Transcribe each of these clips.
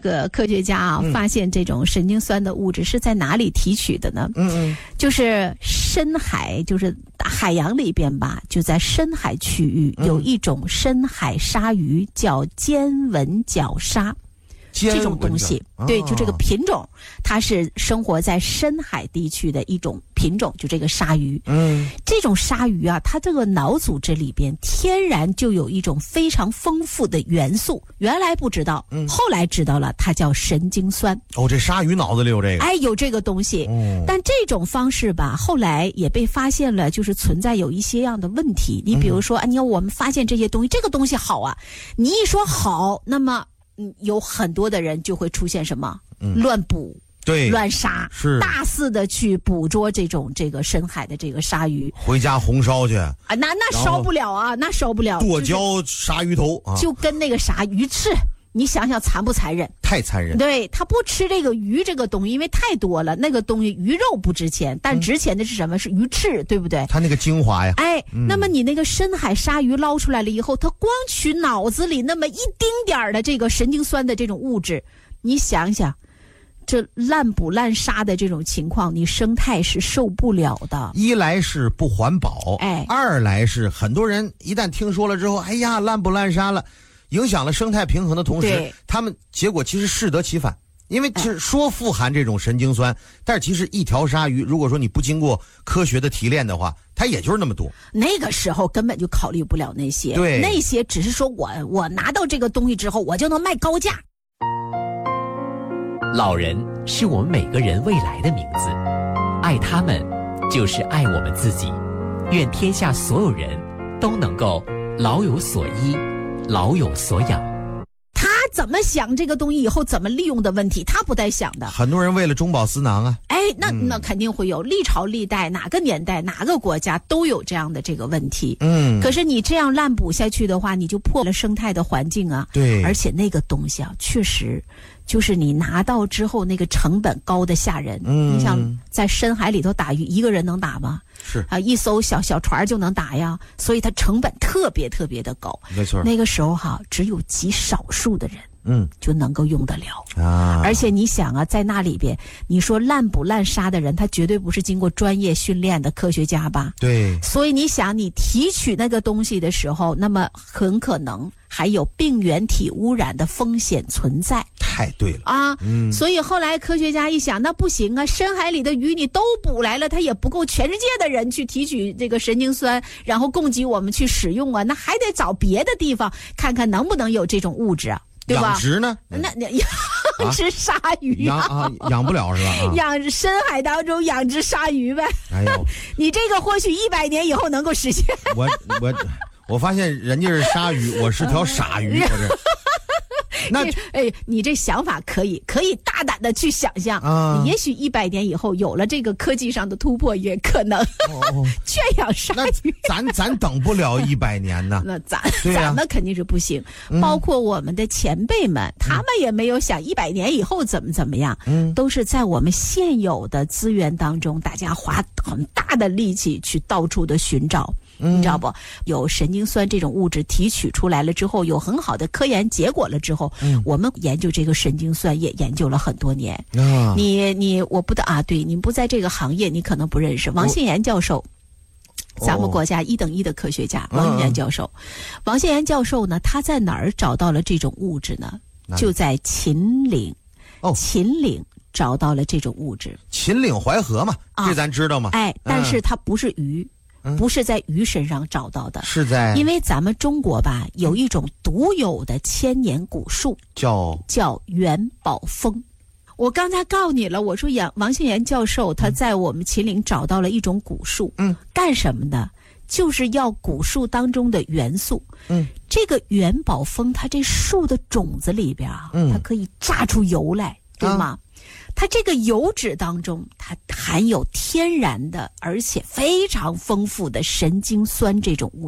个科学家啊，发现这种神经酸的物质是在哪里提取的呢？就是深海，就是海洋里边吧，就在深海区域有一种深海鲨鱼叫尖吻角鲨。这种东西，对，就这个品种，它是生活在深海地区的一种品种，就这个鲨鱼。这种鲨鱼啊，它这个脑组织里边天然就有一种非常丰富的元素，原来不知道，后来知道了，它叫神经酸。 这鲨鱼脑子里有这个？ 哎，有这个东西。但这种方式吧，后来也被发现了，就是存在有一些样的问题。你比如说，你看我们发现这些东西，这个东西好啊，你一说好，那么有很多的人就会出现什么乱捕、 对， 乱杀， 是大肆的去捕捉这个深海的这个鲨鱼， 回家红烧去啊，那烧不了啊，那烧不了， 剁椒鲨鱼头啊， 就跟那个啥鱼翅。你想想残不残忍？ 太残忍。 对，他不吃这个鱼这个东西，因为太多了，那个东西鱼肉不值钱，但值钱的是什么？是鱼翅，对不对？ 它那个精华呀。 哎，那么你那个深海鲨鱼捞出来了以后，它光取脑子里那么一丁点儿的这个神经酸的这种物质，你想想，这滥捕滥杀的这种情况，你生态是受不了的。 一来是不环保，二来是很多人一旦听说了之后，哎呀，滥捕滥杀了。影响了生态平衡的同时，他们结果其实适得其反，因为是说富含这种神经酸，但是其实一条鲨鱼，如果说你不经过科学的提炼的话，它也就是那么多。 那个时候根本就考虑不了那些， 对， 那些只是说我拿到这个东西之后，我就能卖高价。 老人是我们每个人未来的名字，爱他们就是爱我们自己。愿天下所有人都能够老有所依，老有所养。 他怎么想这个东西以后怎么利用的问题，他不带想的。 很多人为了中饱私囊啊。 哎，那肯定会有，历朝历代哪个年代哪个国家都有这样的这个问题。可是你这样滥捕下去的话，你就破了生态的环境啊。 对， 而且那个东西啊，确实就是你拿到之后那个成本高的吓人。你想在深海里头打鱼，一个人能打吗？ 是啊，一艘小船就能打呀，所以它成本特别特别的高。 没错， 那个时候只有极少数的人就能够用得了啊。 而且你想啊，在那里边，你说滥捕滥杀的人，他绝对不是经过专业训练的科学家吧？ 对。 所以你想，你提取那个东西的时候，那么很可能还有病原体污染的风险存在。 太对了啊！所以后来科学家一想，那不行啊，深海里的鱼你都捕来了，它也不够全世界的人去提取这个神经酸，然后供给我们去使用啊，那还得找别的地方看看能不能有这种物质啊，对吧？ 养殖呢？ 那养殖鲨鱼养不了是吧？ 养深海当中养殖鲨鱼呗。哎呦，你这个或许100年以后能够实现。 我发现人家是鲨鱼，我是条傻鱼，我这。 那你这想法可以大胆的去想象啊！也许100年以后有了这个科技上的突破，也可能圈养鲨鱼。 咱等不了100年呢。 那咱们肯定是不行。包括我们的前辈们，他们也没有想100年以后怎么样。都是在我们现有的资源当中，大家花很大的力气去到处的寻找。你知道不？有神经酸这种物质提取出来了之后，有很好的科研结果了之后，我们研究这个神经酸也研究了很多年。我不得啊，对，你不在这个行业，你可能不认识王信炎教授，咱们国家1等1的科学家，王信炎教授。王信炎教授呢，他在哪儿找到了这种物质呢？就在秦岭。秦岭找到了这种物质。 秦岭淮河嘛，这咱知道吗？ 但是它不是鱼。不是在鱼身上找到的， 是在， 因为咱们中国吧有一种独有的千年古树，叫元宝枫。我刚才告诉你了，我说王信炎教授他在我们秦岭找到了一种古树，干什么呢？就是要古树当中的元素。这个元宝枫它这树的种子里边它可以榨出油来，对吗？它这个油脂当中，它含有天然的而且非常丰富的神经酸这种物质。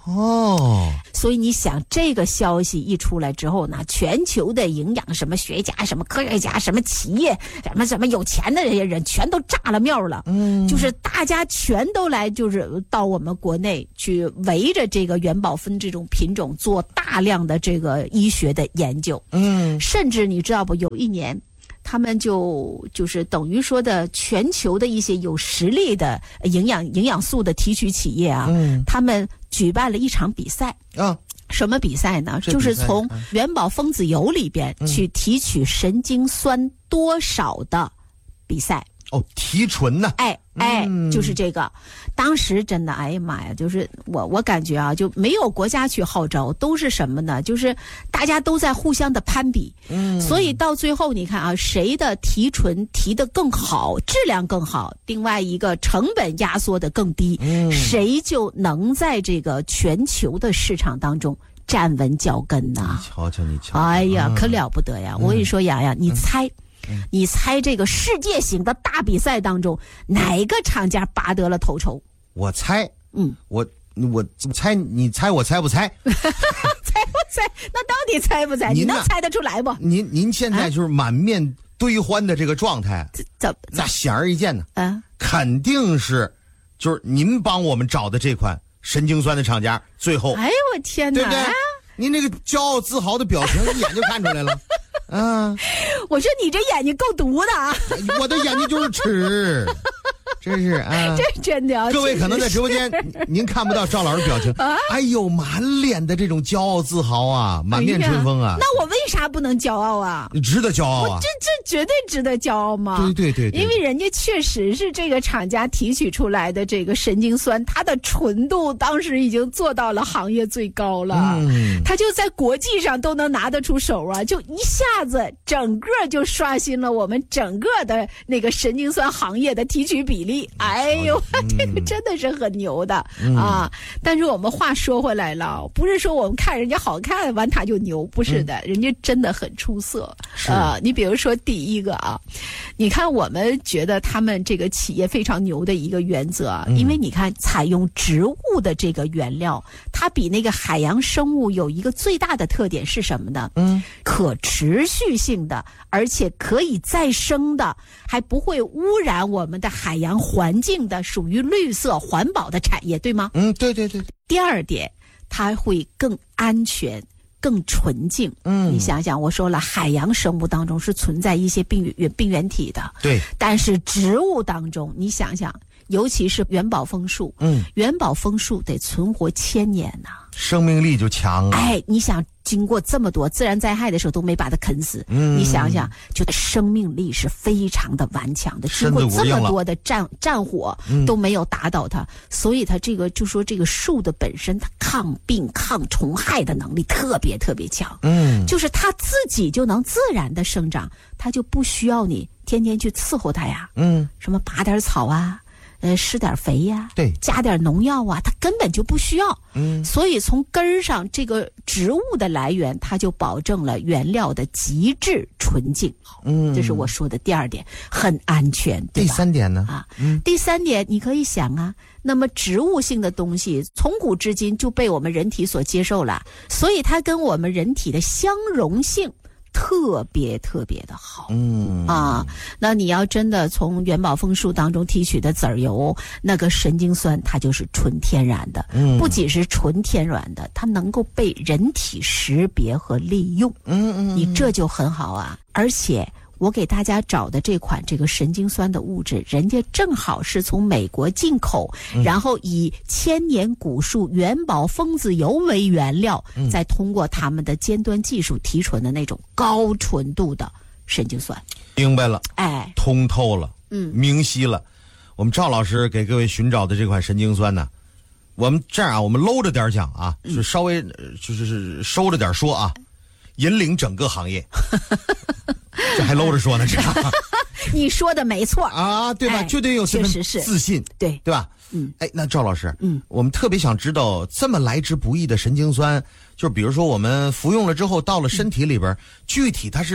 哦， 所以你想这个消息一出来之后呢，全球的营养什么学家、什么科学家、什么企业、什么有钱的这些人全都炸了庙了。就是大家全都来，就是到我们国内去围着这个元宝酚这种品种做大量的这个医学的研究。甚至你知道不，有一年他们就是等于说的全球的一些有实力的营养素的提取企业啊，他们举办了一场比赛啊。什么比赛呢？就是从元宝蜂子油里边去提取神经酸多少的比赛。 哦，提纯呢？ 就是这个。当时真的，哎呀妈呀，就是我感觉啊，就没有国家去号召，都是什么呢？就是大家都在互相的攀比。所以到最后你看啊，谁的提纯提得更好，质量更好，另外一个成本压缩的更低，谁就能在这个全球的市场当中站稳脚跟呐。 你瞧， 哎呀，可了不得呀！我跟你说，洋洋，你猜这个世界型的大比赛当中，哪个厂家拔得了头筹？ 我猜，我猜，你猜我猜不猜？ 猜不猜？那到底猜不猜？你能猜得出来不？ 您现在就是满面堆欢的这个状态，那显而易见呢，肯定是就是您帮我们找的这款神经酸的厂家，最后， 哎呦我天哪， 对不对？您那个骄傲自豪的表情一眼就看出来了。 我说你这眼睛够毒的啊！ 我的眼睛就是吃，真是啊！ 这真的啊！ 各位可能在直播间您看不到赵老师表情，哎呦，满脸的这种骄傲自豪啊，满面春风啊！ 那我为啥不能骄傲啊？ 你值得骄傲啊！ 这绝对值得骄傲吗？ 对， 因为人家确实是这个厂家提取出来的这个神经酸，它的纯度当时已经做到了行业最高了，它就在国际上都能拿得出手啊！就一下子整个就刷新了我们整个的那个神经酸行业的提取比例。哎呦，这个真的是很牛的啊！但是我们话说回来了，不是说我们看人家好看完它就牛，不是的，人家真的很出色。你比如说第一个啊，你看我们觉得他们这个企业非常牛的一个原则，因为你看采用植物的这个原料，它比那个海洋生物有一个最大的特点是什么呢？可持续性的，而且可以再生的，还不会污染我们的海洋环境的，属于绿色环保的产业，对吗？ 对。 第二点，它会更安全更纯净。你想想，我说了，海洋生物当中是存在一些病原体的， 对。 但是植物当中，你想想，尤其是元宝枫树，元宝枫树得存活1000年呐， 生命力就强。 你想经过这么多自然灾害的时候都没把它啃死，你想想，就生命力是非常的顽强的，经过这么多的战火都没有打倒它，所以它这个就说这个树的本身它抗病抗虫害的能力特别特别强，就是它自己就能自然的生长，它就不需要你天天去伺候它呀，什么拔点草啊，施点肥呀， 对， 加点农药啊，它根本就不需要。所以从根儿上，这个植物的来源，它就保证了原料的极致纯净。这是我说的第二点，很安全，对吧？ 第三点呢？ 第三点，你可以想啊，那么植物性的东西从古至今就被我们人体所接受了，所以它跟我们人体的相容性特别特别的好。那你要真的从元宝枫树当中提取的籽儿油，那个神经酸它就是纯天然的，不仅是纯天然的，它能够被人体识别和利用。你这就很好啊。而且我给大家找的这款这个神经酸的物质，人家正好是从美国进口，然后以千年古树元宝枫子油为原料，再通过他们的尖端技术提纯的那种高纯度的神经酸。 明白了，通透了，明晰了。我们赵老师给各位寻找的这款神经酸呢，我们这样啊，我们搂着点讲啊，就稍微就是收着点说啊，引领整个行业。这还搂着说呢，这你说的没错啊，对吧？就得有这份自信， 对吧？那赵老师，我们特别想知道，这么来之不易的神经酸，就是比如说我们服用了之后到了身体里边，具体它是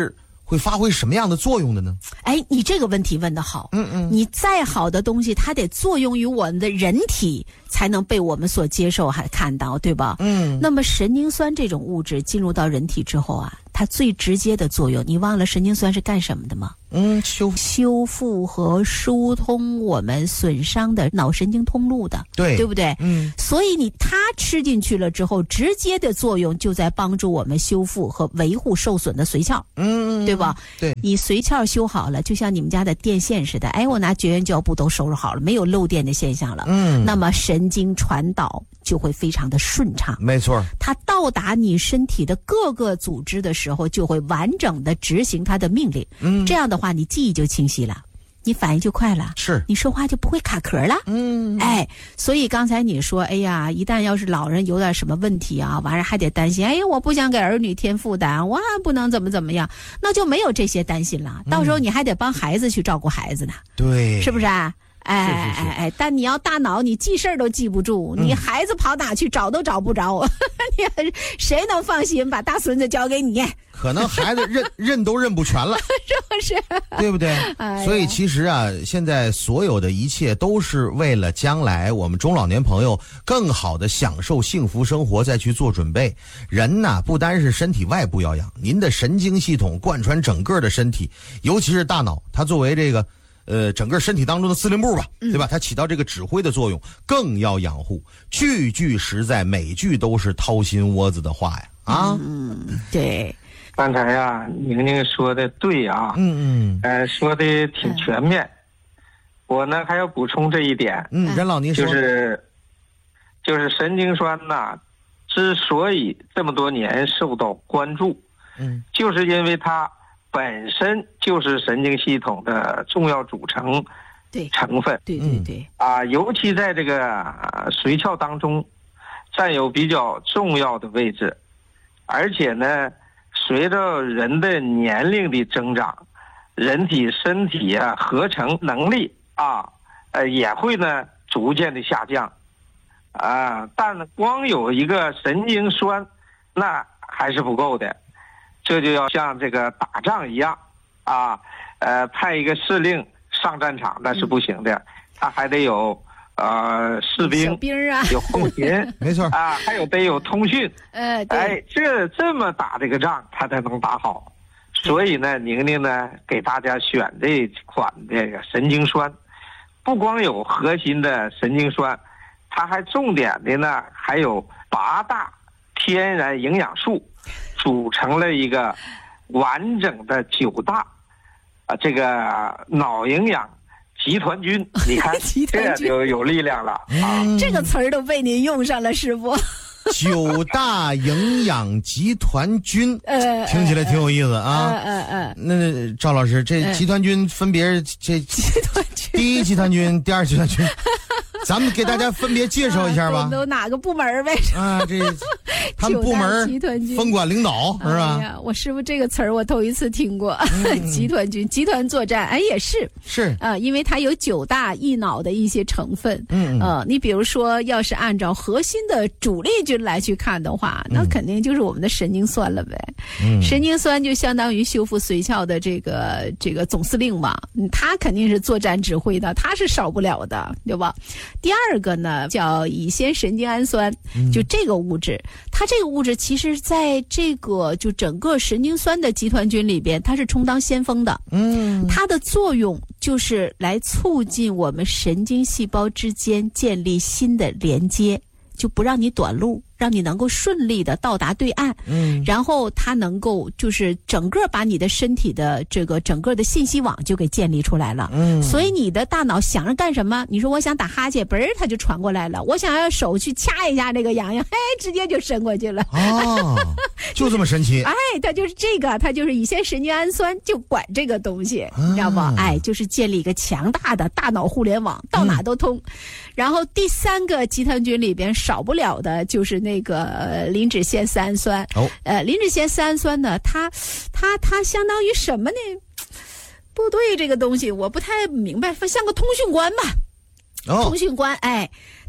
会发挥什么样的作用的呢？ 哎，你这个问题问得好。你再好的东西，它得作用于我们的人体，才能被我们所接受还看到，对吧？那么神经酸这种物质进入到人体之后啊，它最直接的作用，你忘了神经酸是干什么的吗？修复和疏通我们损伤的脑神经通路的，对不对？所以它吃进去了之后，直接的作用就在帮助我们修复和维护受损的髓鞘，对吧？ 对， 你髓鞘修好了，就像你们家的电线似的，哎，我拿绝缘胶布都收拾好了，没有漏电的现象了，那么神经传导就会非常的顺畅。 没错， 它到达你身体的各个组织的时候，就会完整的执行它的命令。这样的话，你记忆就清晰了，你反应就快了， 是你说话就不会卡壳了。哎，所以刚才你说，哎呀，一旦要是老人有点什么问题啊，完了还得担心，哎呀，我不想给儿女添负担，我还不能怎么样，那就没有这些担心了。到时候你还得帮孩子去照顾孩子呢， 对， 是不是啊？哎，但你要大脑，你记事儿都记不住，你孩子跑哪去找都找不着，你谁能放心把大孙子交给你？ 可能孩子认都认不全了， 是不是？ 对不对？所以其实啊，现在所有的一切都是为了将来我们中老年朋友更好的享受幸福生活再去做准备。人呐，不单是身体外部要养，您的神经系统贯穿整个的身体，尤其是大脑，它作为这个整个身体当中的司令部吧，对吧？它起到这个指挥的作用，更要养护。句句实在，每句都是掏心窝子的话呀！啊， 对。 刚才呀，宁宁说的对啊，说的挺全面。我呢还要补充这一点， 任老您说， 就是神经酸呐，之所以这么多年受到关注，就是因为它本身就是神经系统的重要组成成分， 对啊，尤其在这个髓鞘当中占有比较重要的位置，而且呢，随着人的年龄的增长，人体身体啊合成能力啊，也会呢逐渐的下降，啊，但光有一个神经酸，那还是不够的，这就要像这个打仗一样，啊，派一个司令上战场那是不行的，他还得有士兵， 小兵啊， 有后勤， 没错啊，还有得有通讯， 对， 哎，这么打这个仗，他才能打好。所以呢，宁宁呢给大家选这款这个神经酸，不光有核心的神经酸，它还重点的呢还有8大天然营养素，组成了一个完整的9大这个脑营养集团军。你看这就有力量了啊！ 这个词儿都被您用上了，师傅。 9大营养集团军，听起来挺有意思啊。那赵老师，这集团军分别这第一集团军、第二集团军，咱们给大家分别介绍一下吧。 都哪个部门呗？ 啊，这他们部门分管领导是吧？ 哎呀，我师傅这个词儿我头一次听过，集团军、集团作战，哎，也是啊，因为它有9大益脑的一些成分。你比如说，要是按照核心的主力军来去看的话，那肯定就是我们的神经酸了呗。神经酸就相当于修复髓鞘的这个总司令嘛，他肯定是作战指挥的，他是少不了的，对吧？第二个呢叫乙酰神经氨酸，就这个物质，它这个物质其实在这个就整个神经酸的集团军里边，它是充当先锋的。它的作用就是来促进我们神经细胞之间建立新的连接，就不让你短路，让你能够顺利的到达对岸。然后它能够就是整个把你的身体的这个整个的信息网就给建立出来了。所以你的大脑想着干什么，你说我想打哈欠，嘣儿它就传过来了，我想要手去掐一下这个痒痒，嘿，直接就伸过去了。 就这么神奇。 哎，它就是这个，它就是乙酰神经氨酸就管这个东西，你知道不？哎，就是建立一个强大的大脑互联网，到哪都通。然后第3个集团军里边少不了的就是那个磷脂酰丝氨酸。磷脂酰丝氨酸呢，它相当于什么呢？部队这个东西我不太明白，像个通讯官吧。通讯官，哎，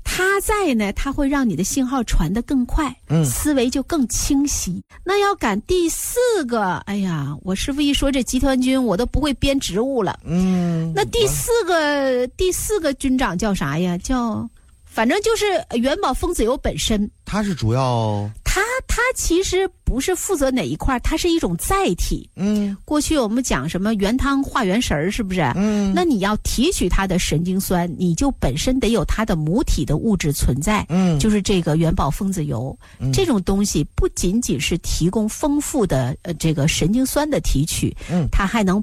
它在呢，它会让你的信号传得更快，思维就更清晰。那要赶第4个，哎呀，我师父一说这集团军，我都不会编职务了。那第四个军长叫啥呀？反正就是元宝风子油本身。 它是主要。 它其实不是负责哪一块，它是一种载体。过去我们讲什么原汤化原食，是不是？那你要提取它的神经酸，你就本身得有它的母体的物质存在。就是这个元宝风子油，这种东西不仅仅是提供丰富的这个神经酸的提取，它还能